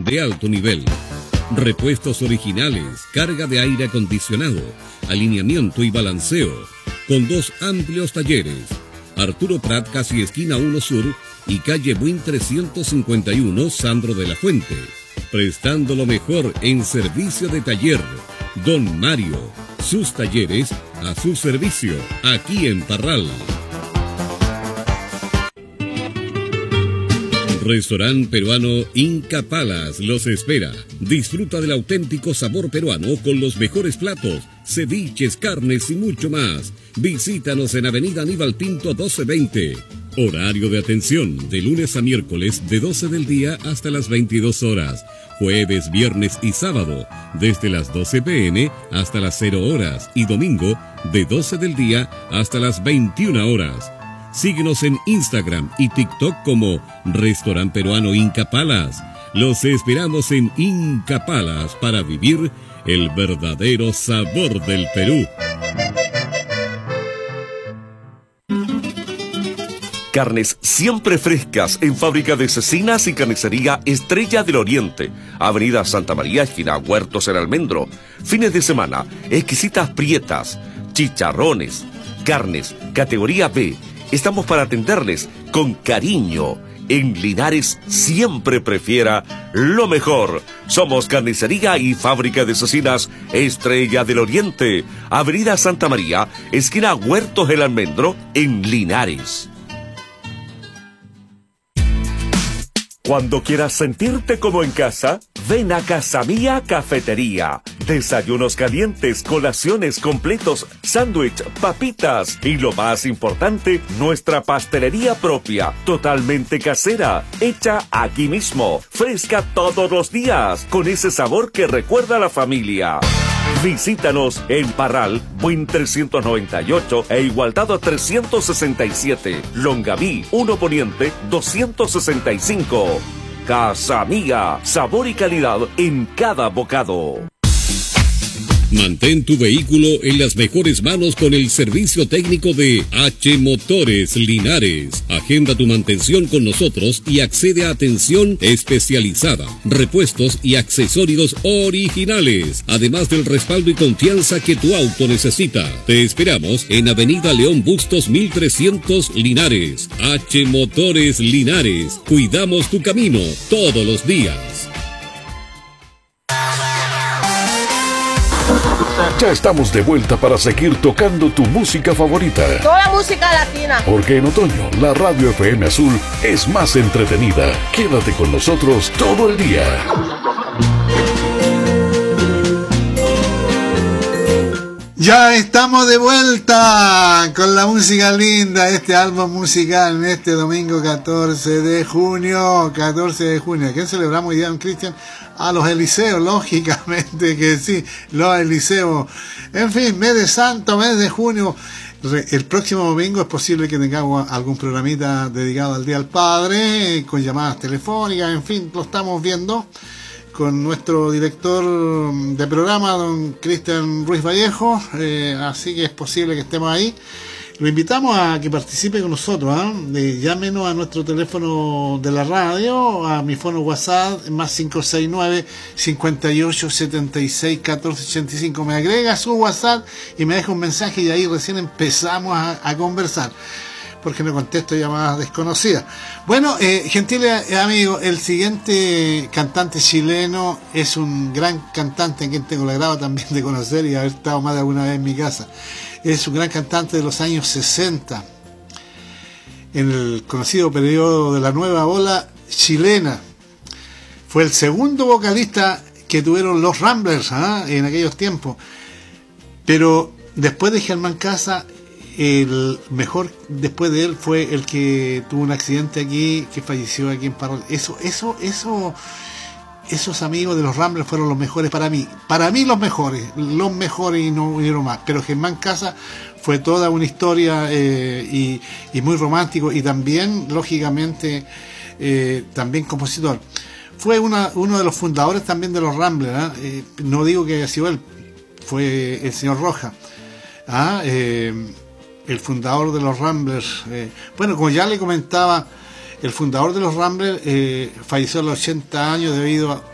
de alto nivel. Repuestos originales, carga de aire acondicionado, alineamiento y balanceo, con 2 amplios talleres. Arturo Prat, casi esquina 1 Sur y calle Buin 351, Sandro de la Fuente. Prestando lo mejor en servicio de taller. Don Mario, sus talleres a su servicio, aquí en Parral. Restaurante peruano Inca Palace los espera. Disfruta del auténtico sabor peruano con los mejores platos, ceviches, carnes y mucho más. Visítanos en Avenida Aníbal Pinto 1220. Horario de atención de lunes a miércoles de 12 del día hasta las 22 horas. Jueves, viernes y sábado desde las 12 p.m. hasta las 0 horas y domingo de 12 del día hasta las 21 horas. Síguenos en Instagram y TikTok como Restaurante Peruano Inca Palace. Los esperamos en Inca Palace para vivir el verdadero sabor del Perú. Carnes siempre frescas en Fábrica de Cecinas y Carnicería Estrella del Oriente. Avenida Santa María, esquina Huertos El Almendro. Fines de semana, exquisitas prietas, chicharrones, carnes, categoría B. Estamos para atenderles con cariño. En Linares siempre prefiera lo mejor. Somos Carnicería y Fábrica de Cecinas Estrella del Oriente. Avenida Santa María, esquina Huertos El Almendro, en Linares. Cuando quieras sentirte como en casa, ven a Casa Mía Cafetería. Desayunos calientes, colaciones completos, sándwich, papitas y lo más importante, nuestra pastelería propia, totalmente casera, hecha aquí mismo, fresca todos los días, con ese sabor que recuerda a la familia. Visítanos en Parral, Buin 398 e Igualdad 367, Longaví 1 Poniente 265. Casa Mía, sabor y calidad en cada bocado. Mantén tu vehículo en las mejores manos con el servicio técnico de H Motores Linares. Agenda tu mantención con nosotros y accede a atención especializada, repuestos y accesorios originales, además del respaldo y confianza que tu auto necesita. Te esperamos en Avenida León Bustos 1300 Linares. H Motores Linares. Cuidamos tu camino todos los días. Ya estamos de vuelta para seguir tocando tu música favorita. Toda música latina. Porque en otoño la Radio FM Azul es más entretenida. Quédate con nosotros todo el día. Ya estamos de vuelta con la música linda, este álbum musical en este domingo 14 de junio. 14 de junio. ¿A quién celebramos hoy día, don Cristian? A los Eliseos, lógicamente que sí, los Eliseos. En fin, mes de santo, mes de junio. El próximo domingo es posible que tengamos algún programita dedicado al Día del Padre, con llamadas telefónicas, en fin, lo estamos viendo con nuestro director de programa, don Cristian Ruiz Vallejo, así que es posible que estemos ahí. Lo invitamos a que participe con nosotros, llámenos a nuestro teléfono de la radio, a mi fono WhatsApp, más 569-5876-1485. Me agrega su WhatsApp y me deja un mensaje y ahí recién empezamos a conversar, porque no contesto llamadas desconocidas. Bueno, gentiles amigos, el siguiente cantante chileno es un gran cantante en quien tengo la grado también de conocer y haber estado más de alguna vez en mi casa. Es un gran cantante de los años 60, en el conocido periodo de la nueva ola chilena. Fue el segundo vocalista que tuvieron los Ramblers en aquellos tiempos. Pero después de Germán Casa, el mejor después de él fue el que tuvo un accidente aquí, que falleció aquí en Parral. Esos amigos de los Ramblers fueron los mejores para mí los mejores y no más. Pero Germán Casa fue toda una historia y muy romántico, y también lógicamente también compositor. Fue uno de los fundadores también de los Ramblers, no digo que haya sido él, fue el señor Roja, el fundador de los Ramblers. Bueno, como ya le comentaba, el fundador de los Ramblers falleció a los 80 años debido